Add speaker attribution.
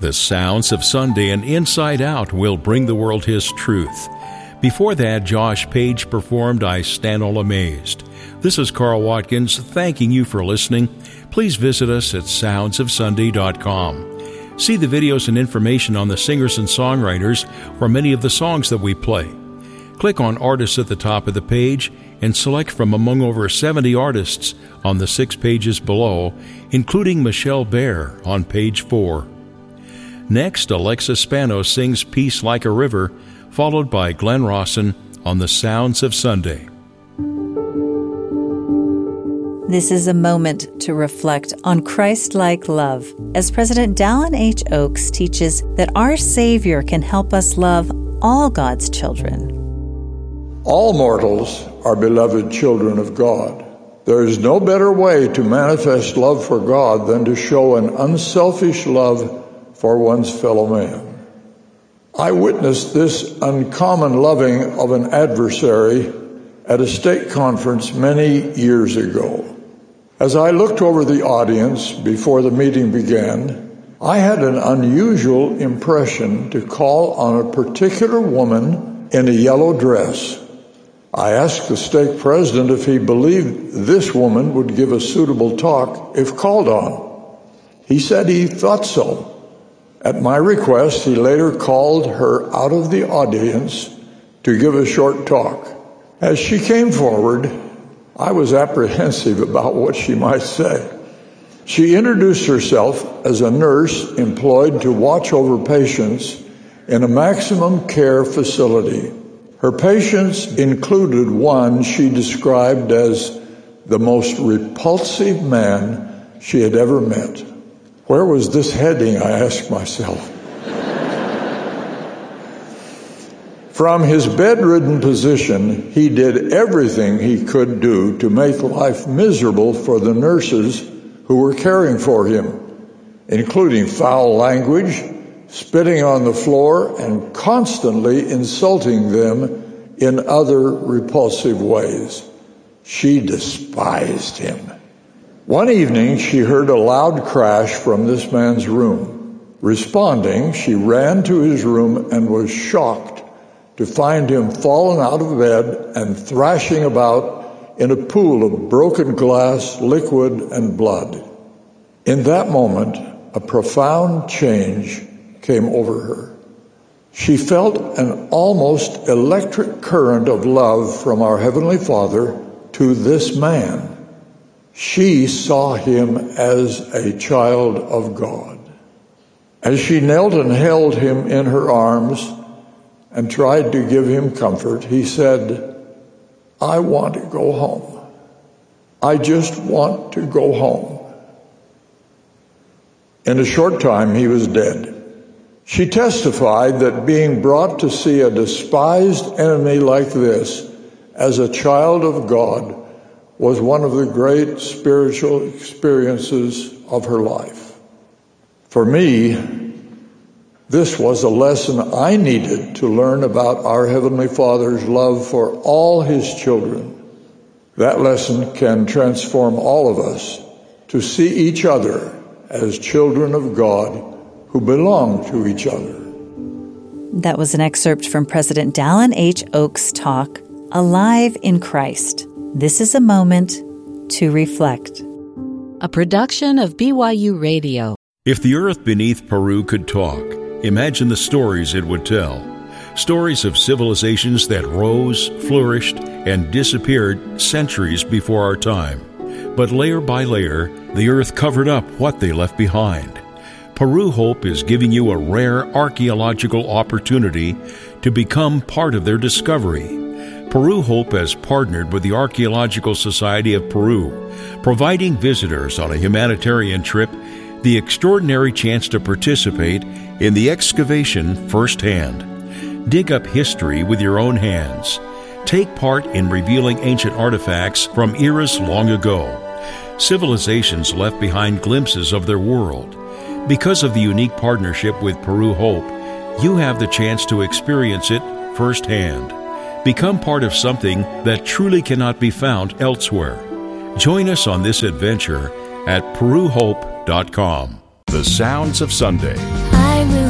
Speaker 1: The Sounds of Sunday and Inside Out will bring the world His truth. Before that, Josh Page performed I Stand All Amazed. This is Carl Watkins thanking you for listening. Please visit us at soundsofsunday.com. See the videos and information on the singers and songwriters for many of the songs that we play. Click on Artists at the top of the page and select from among over 70 artists on the 6 pages below, including Michelle Bear on page 4. Next, Alexa Spano sings Peace Like a River, followed by Glenn Rawson on The Sounds of Sunday.
Speaker 2: This is a moment to reflect on Christ-like love, as President Dallin H. Oaks teaches that our Savior can help us love all God's children.
Speaker 3: All mortals are beloved children of God. There is no better way to manifest love for God than to show an unselfish love for one's fellow man. I witnessed this uncommon loving of an adversary at a stake conference many years ago. As I looked over the audience before the meeting began, I had an unusual impression to call on a particular woman in a yellow dress. I asked the stake president if he believed this woman would give a suitable talk if called on. He said he thought so. At my request, he later called her out of the audience to give a short talk. As she came forward, I was apprehensive about what she might say. She introduced herself as a nurse employed to watch over patients in a maximum care facility. Her patients included one she described as the most repulsive man she had ever met. Where was this heading, I asked myself. From his bedridden position, he did everything he could do to make life miserable for the nurses who were caring for him, including foul language, spitting on the floor, and constantly insulting them in other repulsive ways. She despised him. One evening, she heard a loud crash from this man's room. Responding, she ran to his room and was shocked to find him fallen out of bed and thrashing about in a pool of broken glass, liquid, and blood. In that moment, a profound change came over her. She felt an almost electric current of love from our Heavenly Father to this man. She saw him as a child of God. As she knelt and held him in her arms and tried to give him comfort, he said, "I want to go home. I just want to go home." In a short time, he was dead. She testified that being brought to see a despised enemy like this as a child of God was one of the great spiritual experiences of her life. For me, this was a lesson I needed to learn about our Heavenly Father's love for all His children. That lesson can transform all of us to see each other as children of God who belong to each other.
Speaker 2: That was an excerpt from President Dallin H. Oaks' talk, Alive in Christ. This is a moment to reflect.
Speaker 4: A production of BYU Radio.
Speaker 1: If the earth beneath Peru could talk, imagine the stories it would tell. Stories of civilizations that rose, flourished, and disappeared centuries before our time. But layer by layer, the earth covered up what they left behind. Peru Hope is giving you a rare archaeological opportunity to become part of their discovery. Peru Hope has partnered with the Archaeological Society of Peru, providing visitors on a humanitarian trip the extraordinary chance to participate in the excavation firsthand. Dig up history with your own hands. Take part in revealing ancient artifacts from eras long ago. Civilizations left behind glimpses of their world. Because of the unique partnership with Peru Hope, you have the chance to experience it firsthand. Become part of something that truly cannot be found elsewhere. Join us on this adventure at peruhope.com. The Sounds of Sunday.
Speaker 5: I will